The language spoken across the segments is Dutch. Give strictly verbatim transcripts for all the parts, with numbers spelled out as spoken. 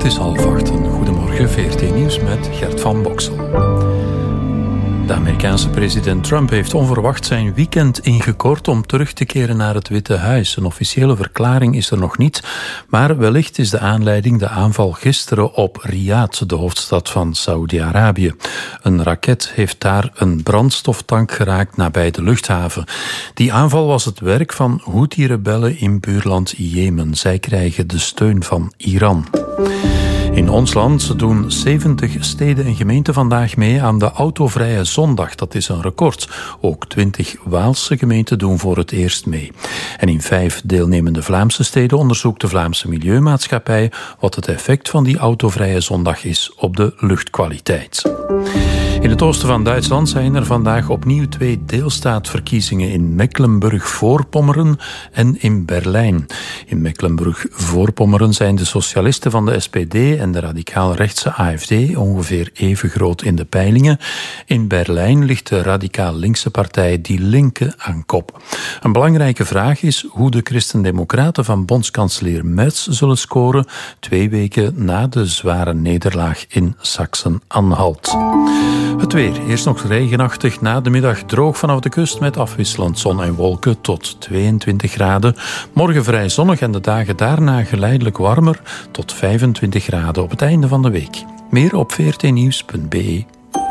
Het is half acht. Goedemorgen, V R T Nieuws met Gert van Boksel. De Amerikaanse president Trump heeft onverwacht zijn weekend ingekort om terug te keren naar het Witte Huis. Een officiële verklaring is er nog niet, maar wellicht is de aanleiding de aanval gisteren op Riyadh, de hoofdstad van Saoedi-Arabië. Een raket heeft daar een brandstoftank geraakt nabij de luchthaven. Die aanval was het werk van Houthi-rebellen in buurland Jemen. Zij krijgen de steun van Iran. In ons land doen zeventig steden en gemeenten vandaag mee aan de autovrije zondag. Dat is een record. Ook twintig Waalse gemeenten doen voor het eerst mee. En in vijf deelnemende Vlaamse steden onderzoekt de Vlaamse Milieumaatschappij wat het effect van die autovrije zondag is op de luchtkwaliteit. In het oosten van Duitsland zijn er vandaag opnieuw twee deelstaatverkiezingen in Mecklenburg-Voorpommeren en in Berlijn. In Mecklenburg-Voorpommeren zijn de socialisten van de S P D en de radicaal-rechtse A F D ongeveer even groot in de peilingen. In Berlijn ligt de radicaal-linkse partij Die Linke aan kop. Een belangrijke vraag is hoe de christendemocraten van bondskanselier Merz zullen scoren, twee weken na de zware nederlaag in Sachsen-Anhalt. Het weer. Eerst nog regenachtig, na de middag droog vanaf de kust met afwisselend zon en wolken tot tweeëntwintig graden. Morgen vrij zonnig en de dagen daarna geleidelijk warmer tot vijfentwintig graden op het einde van de week. Meer op v r t nieuws punt b e.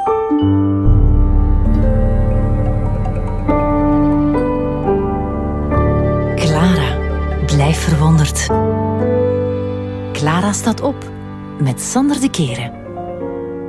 Clara, blijf verwonderd. Clara staat op met Sander de Keren.